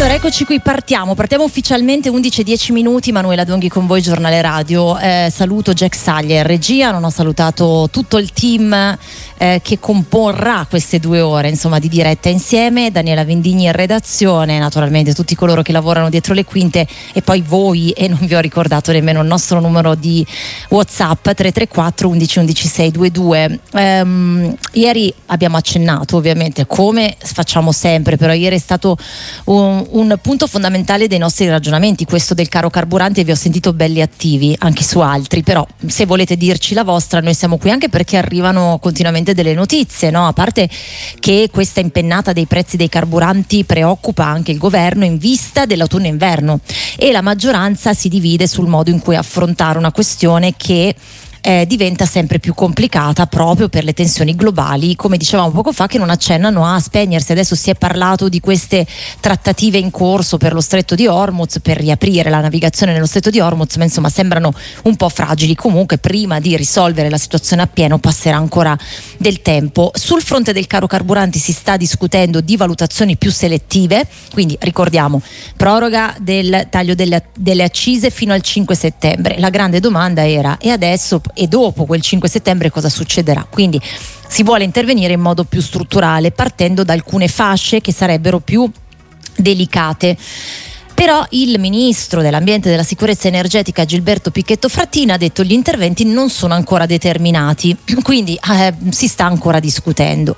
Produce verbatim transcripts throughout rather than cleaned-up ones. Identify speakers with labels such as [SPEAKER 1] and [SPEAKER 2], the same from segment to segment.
[SPEAKER 1] Allora, eccoci qui, partiamo, partiamo ufficialmente, undici e dieci minuti, Manuela Donghi con voi, Giornale Radio. Eh, saluto Jack Saglia in regia, non ho salutato tutto il team eh, che comporrà queste due ore, insomma, di diretta insieme, Daniela Vendigni in redazione, naturalmente tutti coloro che lavorano dietro le quinte e poi voi, e non vi ho ricordato nemmeno il nostro numero di WhatsApp tre tre quattro undici undici seicentodventidue. Ehm, ieri abbiamo accennato, ovviamente, come facciamo sempre, però ieri è stato un un punto fondamentale dei nostri ragionamenti, questo del caro carburanti, e vi ho sentito belli attivi anche su altri, però se volete dirci la vostra noi siamo qui, anche perché arrivano continuamente delle notizie, no? A parte che questa impennata dei prezzi dei carburanti preoccupa anche il governo in vista dell'autunno-inverno, e la maggioranza si divide sul modo in cui affrontare una questione che Eh, diventa sempre più complicata proprio per le tensioni globali, come dicevamo poco fa, che non accennano a spegnersi. Adesso si è parlato di queste trattative in corso per lo stretto di Hormuz, per riaprire la navigazione nello stretto di Hormuz, ma insomma sembrano un po' fragili. Comunque prima di risolvere la situazione appieno passerà ancora del tempo. Sul fronte del caro carburanti si sta discutendo di valutazioni più selettive, quindi ricordiamo proroga del taglio delle, delle accise fino al cinque settembre. La grande domanda era: e adesso e dopo quel cinque settembre cosa succederà? Quindi si vuole intervenire in modo più strutturale, partendo da alcune fasce che sarebbero più delicate. Però il ministro dell'ambiente e della sicurezza energetica Gilberto Pichetto Fratin ha detto: gli interventi non sono ancora determinati, quindi eh, si sta ancora discutendo.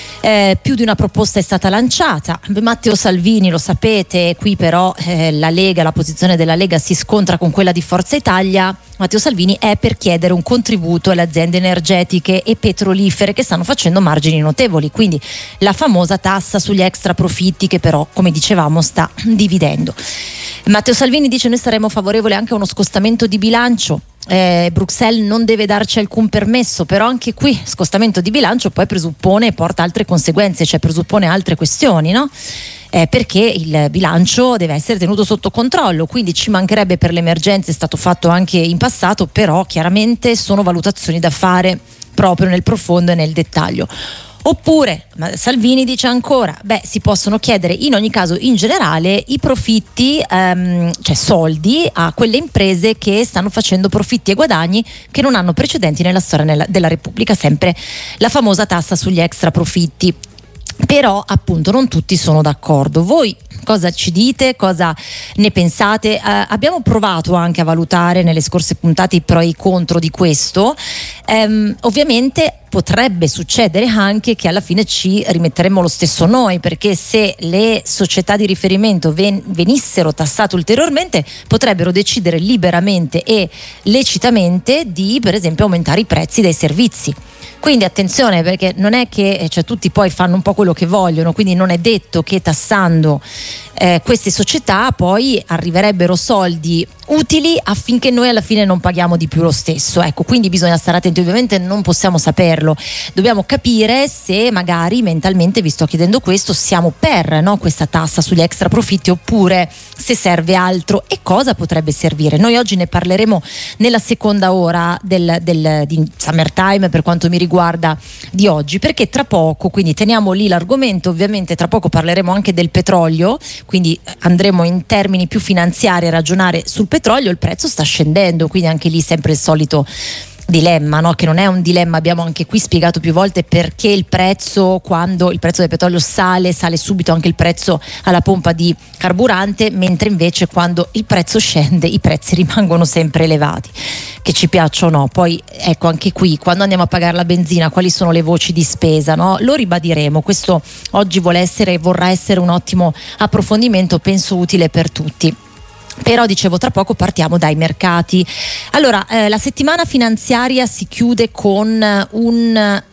[SPEAKER 1] Eh, più di una proposta è stata lanciata. Matteo Salvini, lo sapete, qui però eh, la Lega, la posizione della Lega si scontra con quella di Forza Italia. Matteo Salvini è per chiedere un contributo alle aziende energetiche e petrolifere che stanno facendo margini notevoli, quindi la famosa tassa sugli extra profitti, che però, come dicevamo, sta dividendo. Matteo Salvini dice: noi saremo favorevoli anche a uno scostamento di bilancio. Eh, Bruxelles non deve darci alcun permesso, però anche qui scostamento di bilancio poi presuppone e porta altre conseguenze, cioè presuppone altre questioni, no? Eh, perché il bilancio deve essere tenuto sotto controllo, quindi ci mancherebbe per le emergenze, è stato fatto anche in passato, però chiaramente sono valutazioni da fare proprio nel profondo e nel dettaglio. Oppure Salvini dice ancora: beh, si possono chiedere in ogni caso, in generale, i profitti, ehm, cioè soldi, a quelle imprese che stanno facendo profitti e guadagni che non hanno precedenti nella storia nella, della Repubblica, sempre la famosa tassa sugli extra profitti. Però appunto non tutti sono d'accordo. Voi cosa ci dite? Cosa ne pensate? Eh, abbiamo provato anche a valutare nelle scorse puntate i pro e i contro di questo. Ehm, ovviamente potrebbe succedere anche che alla fine ci rimetteremmo lo stesso noi, perché se le società di riferimento ven- venissero tassate ulteriormente, potrebbero decidere liberamente e lecitamente di, per esempio, aumentare i prezzi dei servizi. Quindi attenzione, perché non è che cioè, tutti poi fanno un po' quello che vogliono, quindi non è detto che tassando eh, queste società poi arriverebbero soldi utili affinché noi alla fine non paghiamo di più lo stesso. Ecco, quindi bisogna stare attenti, ovviamente non possiamo saperlo, dobbiamo capire se magari mentalmente, vi sto chiedendo questo, siamo per, no, questa tassa sugli extra profitti, oppure se serve altro e cosa potrebbe servire. Noi oggi ne parleremo nella seconda ora del, del di Summertime, per quanto mi riguarda, di oggi, perché tra poco, quindi teniamo lì l'argomento, ovviamente tra poco parleremo anche del petrolio, quindi andremo in termini più finanziari a ragionare sul petrolio. Il prezzo sta scendendo, quindi anche lì sempre il solito dilemma, no? Che non è un dilemma, abbiamo anche qui spiegato più volte perché il prezzo, quando il prezzo del petrolio sale, sale subito anche il prezzo alla pompa di carburante, mentre invece quando il prezzo scende i prezzi rimangono sempre elevati, che ci piaccia o no. Poi ecco, anche qui quando andiamo a pagare la benzina quali sono le voci di spesa, no? Lo ribadiremo, questo oggi vuole essere, vorrà essere un ottimo approfondimento, penso utile per tutti. Però dicevo, tra poco partiamo dai mercati. Allora, eh, la settimana finanziaria si chiude con un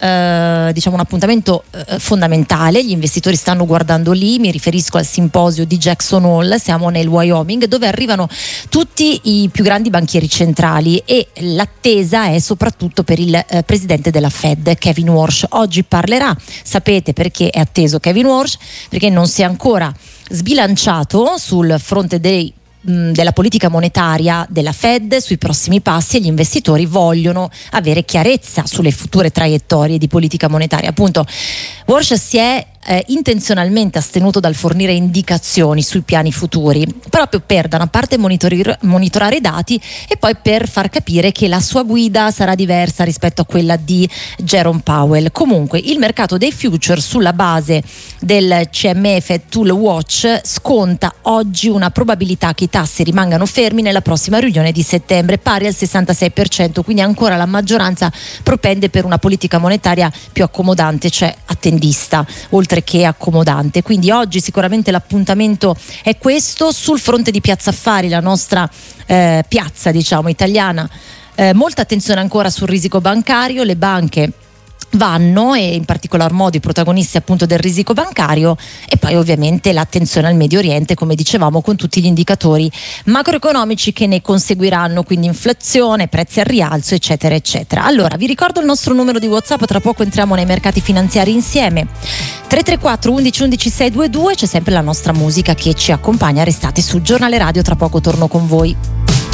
[SPEAKER 1] eh, diciamo un appuntamento eh, fondamentale. Gli investitori stanno guardando lì, mi riferisco al simposio di Jackson Hole, siamo nel Wyoming, dove arrivano tutti i più grandi banchieri centrali, e l'attesa è soprattutto per il eh, presidente della Fed, Kevin Warsh. Oggi parlerà, sapete perché è atteso Kevin Warsh? Perché non si è ancora sbilanciato sul fronte dei della politica monetaria della Fed, sui prossimi passi, e gli investitori vogliono avere chiarezza sulle future traiettorie di politica monetaria. Appunto, Warsh si è eh, intenzionalmente astenuto dal fornire indicazioni sui piani futuri, proprio per da una parte monitor- monitorare i dati e poi per far capire che la sua guida sarà diversa rispetto a quella di Jerome Powell. Comunque il mercato dei future sulla base del C M F Tool Watch sconta oggi una probabilità che i tassi rimangano fermi nella prossima riunione di settembre, pari al sessantasei per cento, quindi ancora la maggioranza propende per una politica monetaria più accomodante, cioè attendista oltre che accomodante. Quindi oggi sicuramente l'appuntamento è questo. Sul fronte di Piazza Affari, la nostra eh, piazza diciamo italiana, eh, molta attenzione ancora sul risico bancario. Le banche vanno, e in particolar modo i protagonisti appunto del risico bancario, e poi ovviamente l'attenzione al Medio Oriente, come dicevamo, con tutti gli indicatori macroeconomici che ne conseguiranno, quindi inflazione, prezzi al rialzo, eccetera eccetera. Allora vi ricordo il nostro numero di WhatsApp, tra poco entriamo nei mercati finanziari insieme. Tre tre quattro undici undici sei due due, c'è sempre la nostra musica che ci accompagna. Restate su Giornale Radio, tra poco torno con voi.